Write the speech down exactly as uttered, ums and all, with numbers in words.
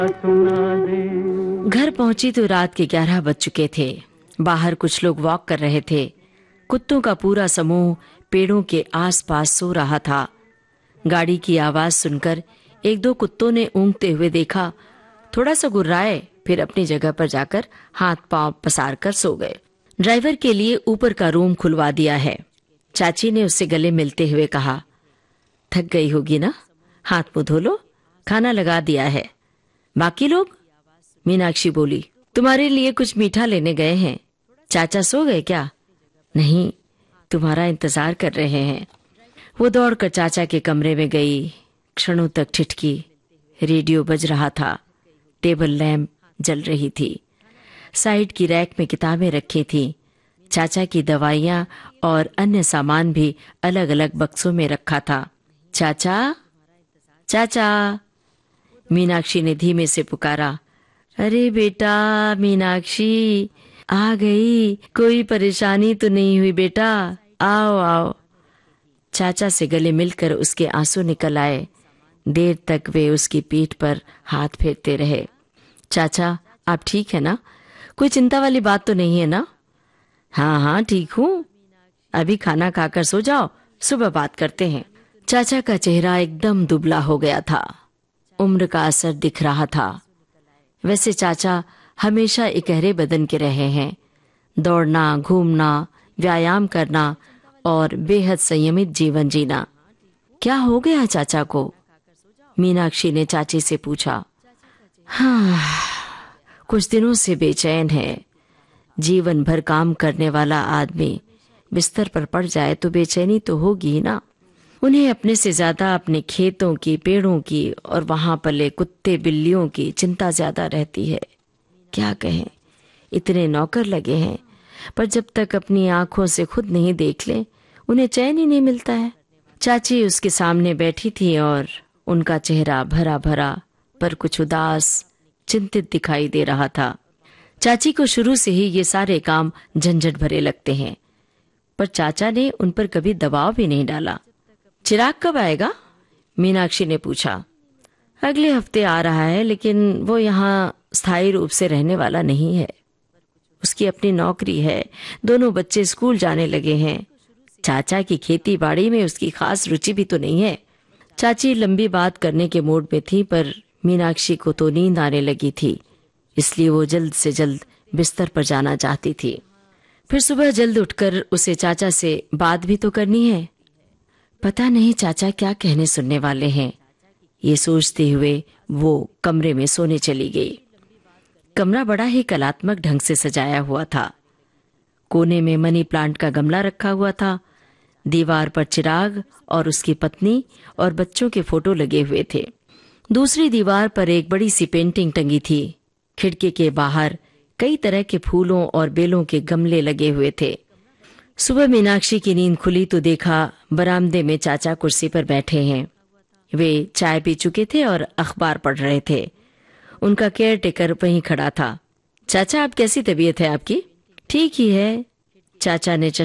घर पहुंची तो रात के ग्यारह बज चुके थे। बाहर कुछ लोग वॉक कर रहे थे। कुत्तों का पूरा समूह पेड़ों के आसपास सो रहा था। गाड़ी की आवाज सुनकर एक दो कुत्तों ने ऊँघते हुए देखा, थोड़ा सा गुर्राए, फिर अपनी जगह पर जाकर हाथ पांव पसार कर सो गए। ड्राइवर के लिए ऊपर का रूम खुलवा दिया है। चाची ने उससे गले मिलते हुए कहा, थक गई होगी ना, हाथ मुंह धो लो, खाना लगा दिया है। बाकी लोग? मीनाक्षी बोली, तुम्हारे लिए कुछ मीठा लेने गए हैं। चाचा सो गए क्या? नहीं, तुम्हारा इंतजार कर रहे हैं। वो दौड़कर चाचा के कमरे में गई। क्षणों तक ठिठकी। रेडियो बज रहा था। टेबल लैंप जल रही थी। साइड की रैक में किताबें रखी थी। चाचा की दवाइयां और अन्य सामान भी अलग अलग बक्सों में रखा था। चाचा, चाचा, मीनाक्षी ने धीमे से पुकारा। अरे बेटा मीनाक्षी, आ गई। कोई परेशानी तो नहीं हुई बेटा? आओ आओ। चाचा से गले मिलकर उसके आंसू निकल आए। देर तक वे उसकी पीठ पर हाथ फेरते रहे। चाचा, आप ठीक है ना? कोई चिंता वाली बात तो नहीं है ना? हाँ हाँ ठीक हूँ। अभी खाना खाकर सो जाओ, सुबह बात करते हैं। चाचा का चेहरा एकदम दुबला हो गया था। उम्र का असर दिख रहा था। वैसे चाचा हमेशा इकहरे बदन के रहे हैं। दौड़ना, घूमना, व्यायाम करना और बेहद संयमित जीवन जीना। क्या हो गया चाचा को? मीनाक्षी ने चाची से पूछा। हाँ, कुछ दिनों से बेचैन है। जीवन भर काम करने वाला आदमी बिस्तर पर पड़ जाए तो बेचैनी तो होगी ही ना। उन्हें अपने से ज्यादा अपने खेतों की, पेड़ों की और वहां पले कुत्ते बिल्लियों की चिंता ज्यादा रहती है। क्या कहें, इतने नौकर लगे हैं, पर जब तक अपनी आंखों से खुद नहीं देख ले, उन्हें चैन ही नहीं मिलता है। चाची उसके सामने बैठी थी और उनका चेहरा भरा भरा पर कुछ उदास, चिंतित दिखाई दे रहा था। चाची को शुरू से ही ये सारे काम झंझट भरे लगते हैं, पर चाचा ने उन पर कभी दबाव भी नहीं डाला। चिराग कब आएगा? मीनाक्षी ने पूछा। अगले हफ्ते आ रहा है, लेकिन वो यहाँ स्थायी रूप से रहने वाला नहीं है। उसकी अपनी नौकरी है, दोनों बच्चे स्कूल जाने लगे हैं। चाचा की खेती बाड़ी में उसकी खास रुचि भी तो नहीं है। चाची लंबी बात करने के मूड में थी, पर मीनाक्षी को तो नींद आने लगी थी, इसलिए वो जल्द से जल्द बिस्तर पर जाना चाहती थी। फिर सुबह जल्द उठकर उसे चाचा से बात भी तो करनी है। पता नहीं चाचा क्या कहने सुनने वाले हैं, ये सोचते हुए वो कमरे में सोने चली गई। कमरा बड़ा ही कलात्मक ढंग से सजाया हुआ था। कोने में मनी प्लांट का गमला रखा हुआ था। दीवार पर चिराग और उसकी पत्नी और बच्चों के फोटो लगे हुए थे। दूसरी दीवार पर एक बड़ी सी पेंटिंग टंगी थी। खिड़की के बाहर कई तरह के फूलों और बेलों के गमले लगे हुए थे। सुबह मीनाक्षी की नींद खुली तो देखा बरामदे में चाचा कुर्सी पर बैठे हैं। वे चाय पी चुके थे और अखबार पढ़ रहे थे। उनका केयर टेकर वहीं खड़ा था। चाचा, आप कैसी तबीयत है आपकी? ठीक ही है। चाचा ने